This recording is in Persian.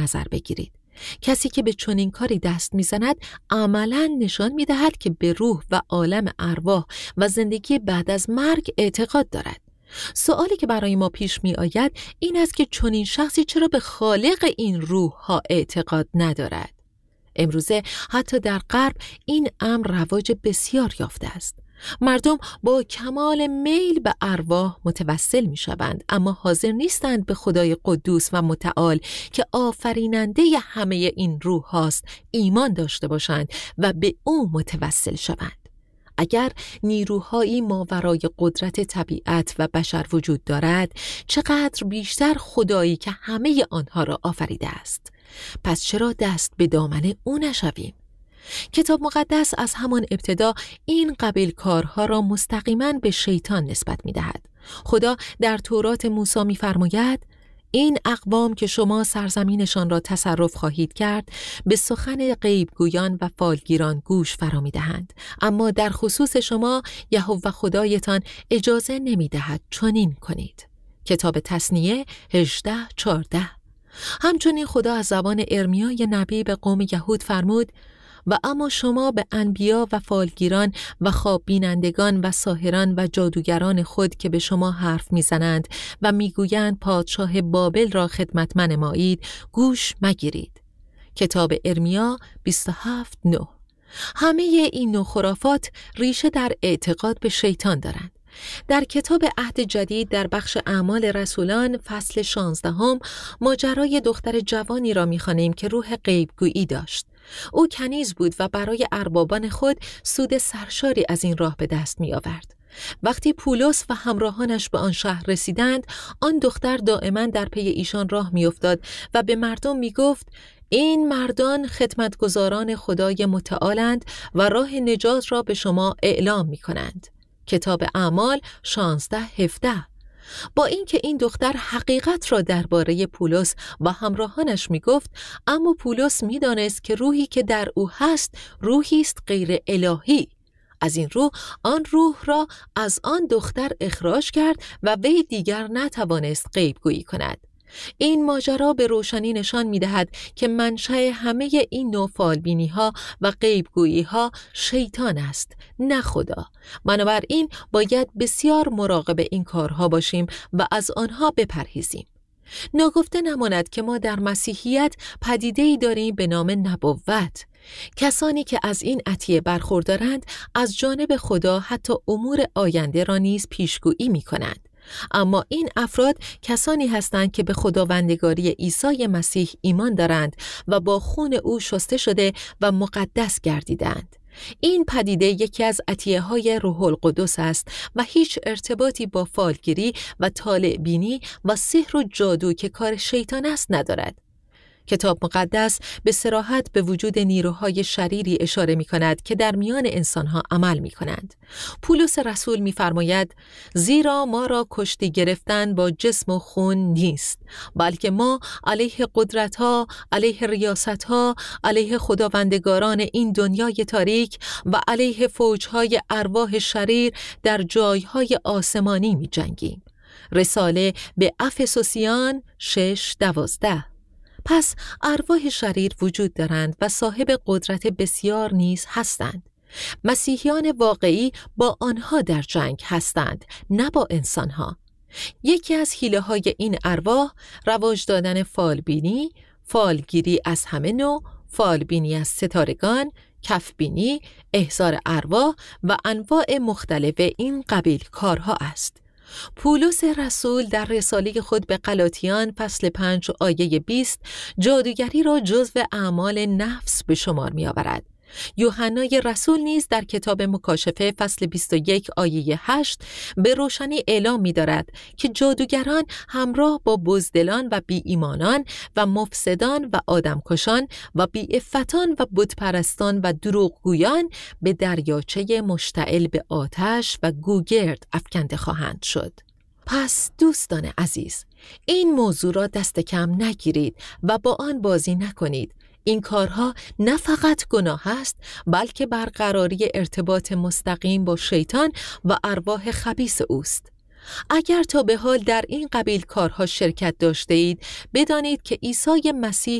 نظر بگیرید. کسی که به چنین کاری دست میزند عملاً نشان میدهد که به روح و عالم ارواح و زندگی بعد از مرگ اعتقاد دارد. سوالی که برای ما پیش می آید این است که چنین شخصی چرا به خالق این روح ها اعتقاد ندارد؟ امروزه حتی در غرب این امر رواج بسیار یافته است. مردم با کمال میل به ارواح متوسل می شوند، اما حاضر نیستند به خدای قدوس و متعال که آفریننده همه این روح هاست ایمان داشته باشند و به او متوسل شوند. اگر نیروهایی ماورای قدرت طبیعت و بشر وجود دارد، چقدر بیشتر خدایی که همه آنها را آفریده است. پس چرا دست به دامن او نشویم؟ کتاب مقدس از همان ابتدا این قبیل کارها را مستقیما به شیطان نسبت می دهد. خدا در تورات موسی می فرماید این اقوام که شما سرزمینشان را تصرف خواهید کرد به سخن غیبگویان و فالگیران گوش فرا می دهند، اما در خصوص شما یهوه خدایتان اجازه نمی دهد چنین کنید. کتاب تثنیه 18:14. همچنین خدا از زبان ارمیا نبی به قوم یهود فرمود و اما شما به انبیا و فالگیران و خواب بینندگان و ساحران و جادوگران خود که به شما حرف میزنند و میگویند پادشاه بابل را خدمت منمایید گوش مگیرید. کتاب ارمیا 27:9. همه این نوع خرافات ریشه در اعتقاد به شیطان دارند. در کتاب عهد جدید در بخش اعمال رسولان فصل 16 ماجرای دختر جوانی را می‌خوانیم که روح غیبگویی داشت. او کنیز بود و برای اربابان خود سود سرشاری از این راه به دست می آورد. وقتی پولس و همراهانش به آن شهر رسیدند، آن دختر دائما در پی ایشان راه می افتاد و به مردم می گفت این مردان خدمتگزاران خدای متعالند و راه نجات را به شما اعلام می کنند. کتاب اعمال 16:17. با اینکه این دختر حقیقت را درباره پولس و همراهانش میگفت، اما پولس میدانست که روحی که در او هست روحی است غیر الهی. از این رو آن روح را از آن دختر اخراج کرد و وی دیگر نتوانست غیبگویی کند. این ماجرا به روشنی نشان می‌دهد که منشأ همه این نوع فالبینی‌ها و غیبگویی‌ها شیطان است، نه خدا. بنابراین باید بسیار مراقب این کارها باشیم و از آنها بپرهیزیم. ناگفته نماند که ما در مسیحیت پدیده‌ای داریم به نام نبوت. کسانی که از این عطیه برخوردارند از جانب خدا حتی امور آینده را نیز پیشگویی می‌کنند. اما این افراد کسانی هستند که به خداوندگاری عیسی مسیح ایمان دارند و با خون او شسته شده و مقدس گردیدند. این پدیده یکی از عطیه‌های روح القدس است و هیچ ارتباطی با فالگیری و طالع بینی و سحر و جادو که کار شیطان است ندارد. کتاب مقدس به صراحت به وجود نیروهای شریری اشاره می کند که در میان انسانها عمل می کنند. پولس رسول می فرماید زیرا ما را کشتی گرفتن با جسم و خون نیست، بلکه ما علیه قدرتها، علیه ریاستها، علیه خداوندگاران این دنیای تاریک و علیه فوجهای ارواح شریر در جایهای آسمانی می جنگیم. رساله به افسوسیان 6:12. پس ارواح شریر وجود دارند و صاحب قدرت بسیار نیز هستند. مسیحیان واقعی با آنها در جنگ هستند، نه با انسانها. یکی از حیله‌های این ارواح رواج دادن فالبینی، فالگیری از همه نوع، فالبینی از ستارگان، کفبینی، احضار ارواح و انواع مختلف این قبیل کارها است. پولس رسول در رساله خود به غلاطیان فصل 5 آیه 20 جادوگری را جزو اعمال نفس به شمار می آورد. یوحنای رسول نیز در کتاب مکاشفه فصل 21 آیه 8 به روشنی اعلام می دارد که جادوگران همراه با بزدلان و بی ایمانان و مفسدان و آدمکشان و بی عفتان و بتپرستان و دروغگویان به دریاچه مشتعل به آتش و گوگرد افکنده خواهند شد. پس دوستان عزیز، این موضوع را دست کم نگیرید و با آن بازی نکنید. این کارها نه فقط گناه است، بلکه برقراری ارتباط مستقیم با شیطان و ارواح خبیث اوست. اگر تا به حال در این قبیل کارها شرکت داشته اید، بدانید که عیسی مسیح